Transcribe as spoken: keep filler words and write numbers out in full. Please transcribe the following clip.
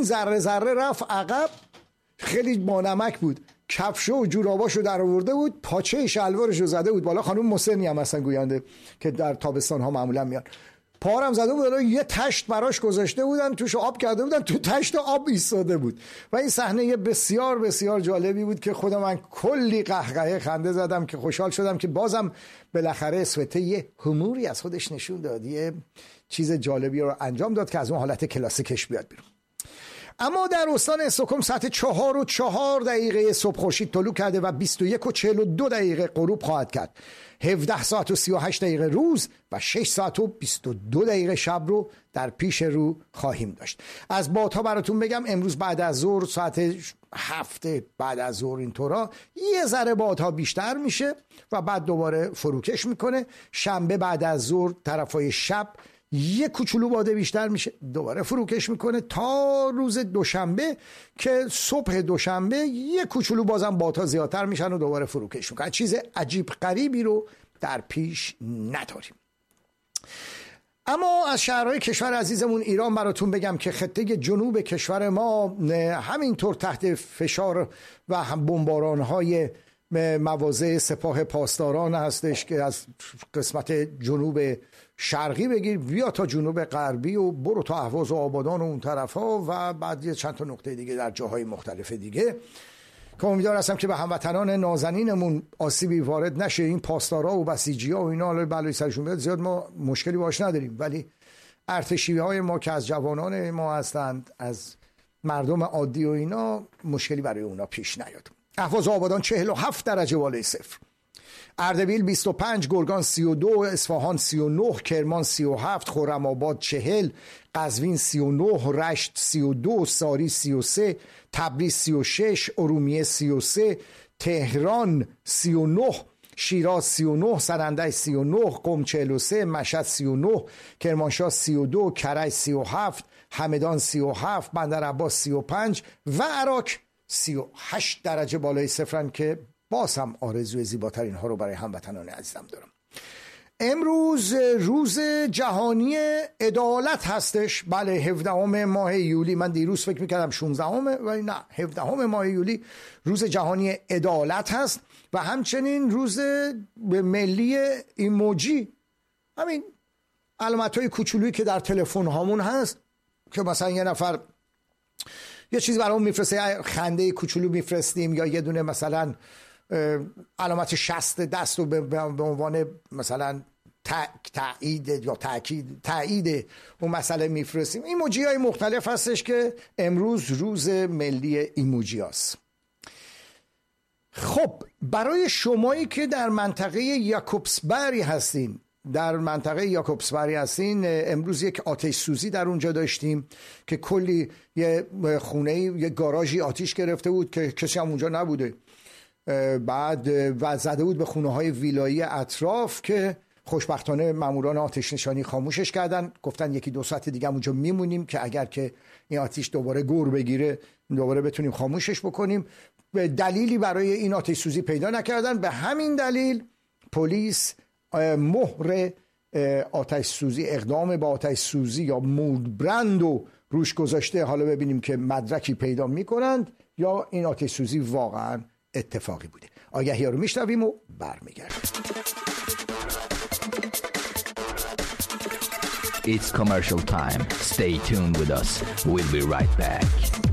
ذره ذره رفت عقب، خیلی بانمک بود، کفش و جوراباشو در آورده بود، پاچه شلوارشو زده بود بالا. خانم مسنی هم مثلا گوینده که در تابستان ها معمولا میان، پارم زده بود، یه تشت براش گذاشته بودن، توش آب کرده بودن، تو تشت آب ایستاده بود. و این صحنه بسیار بسیار جالبی بود که خودم من کلی قهقهه خنده زدم که خوشحال شدم که بازم بالاخره اسوته یه هوموری از خودش نشون داد، یه چیز جالبی رو انجام داد که از اون حالت کلاسیکش بیاد بیرون. اما در استان استکهلم ساعت چهار و چهار دقیقه صبح خورشید طلوع کرده و بیست و یک و چهل و دو دقیقه غروب خواهد کرد. هفده ساعت و سی و هشت دقیقه روز و شش ساعت و بیست و دو دقیقه شب رو در پیش رو خواهیم داشت. از بادها براتون بگم امروز بعد از ظهر ساعت هفته بعد از ظهر اینطورا یه ذره بادها بیشتر میشه و بعد دوباره فروکش میکنه. شنبه بعد از ظهر طرفای شب یه کوچولو باده بیشتر میشه، دوباره فروکش میکنه تا روز دوشنبه که صبح دوشنبه یه کوچولو بازم بادها زیادتر میشن و دوباره فروکش میکنه. چیز عجیب غریبی رو در پیش نداریم. اما از شهرهای کشور عزیزمون ایران براتون بگم که خطه جنوب کشور ما همینطور تحت فشار و هم بمباران‌های مواضع سپاه پاسداران هستش که از قسمت جنوب شرقی بگیر بیا تا جنوب غربی و برو تا اهواز و آبادان و اون طرف ها و بعد یه چند تا نقطه دیگه در جاهای مختلف دیگه که امیدوار هستم که به هموطنان نازنینمون آسیبی وارد نشه. این پاسدارا و بسیجی‌ها و اینا حالا بلای سرشون بیاد زیاد ما مشکلی باش نداریم، ولی ارتشی‌های ما که از جوانان ما هستند، از مردم عادی و اینا، مشکلی برای اونا پیش نیاد. اهواز و آبادان چهل و هفت درجه بالای صفر، اردبیل بیست و پنج، گرگان سی و دو، اصفهان سی و نه، کرمان سی و هفت، خرم‌آباد چهل، قزوین سی و نه، رشت سی و دو، ساری سی و سه، تبریز سی و شش، ارومیه سی و سه، تهران سی و نه، شیراز سی و نه، سرندج سی و نه، قم چهل و سه، مشهد سی و نه، کرمانشاه سی و دو، کرج سی و هفت، همدان سی و هفت، بندرعباس سی و پنج و عراق سی و هشت درجه بالای صفرن که باز هم آرزوی زیباترین ها رو برای هموطنان عزیزم دارم. امروز روز جهانی عدالت هستش. بله، هفدهم ماه یولی. من دیروز فکر میکردم شانزدهم ولی نه، هفدهم ماه یولی روز جهانی عدالت هست و همچنین روز ملی ایموجی، همین علامت های کوچولویی که در تلفن هامون هست که مثلا یه نفر یه چیز برامون میفرسته، خنده کوچولو میفرستیم یا یه دونه مثلا علامت شست دست رو به عنوان مثلا تایید یا تاکید تایید اون مسئله میفرستیم. ایموجی های مختلف هستش که امروز روز ملی ایموجی هست. خب برای شمایی که در منطقه یاکوبسبری هستین در منطقه یاکوبسبری هستین امروز یک آتش سوزی در اونجا داشتیم که کلی یه خونه یه گاراژی آتش گرفته بود که کسی هم اونجا نبوده، بعد و زده بود به خونه های ویلایی اطراف که خوشبختانه ماموران آتش نشانی خاموشش کردن، گفتن یکی دو ساعت دیگه اونجا میمونیم که اگر که این آتش دوباره گور بگیره دوباره بتونیم خاموشش بکنیم. به دلیلی برای این آتش سوزی پیدا نکردن، به همین دلیل پلیس مهر آتش سوزی، اقدام با آتش سوزی یا مودبرند رو روش گذاشته. حالا ببینیم که مدرکی پیدا میکنند یا این آتش سوزی واقعا اتفاقی بوده. آگهی ها رو میشنویم و برمیگردیم. It's commercial time. Stay tuned with us. We'll be right back.